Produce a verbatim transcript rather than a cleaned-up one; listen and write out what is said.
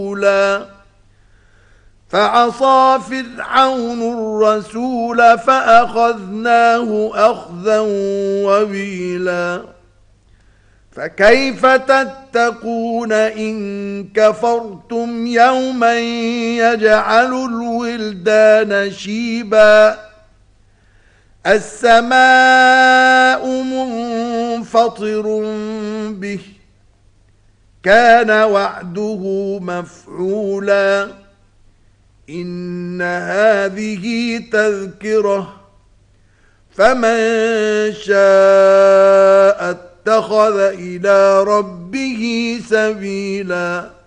فعصى فرعون الرسول فأخذناه أخذا وبيلا فكيف تتقون إن كفرتم يوما يجعل الولدان شيبا السماء منفطر به كان وعده مفعولا إن هذه تذكرة فمن شاء اتخذ إلى ربه سبيلا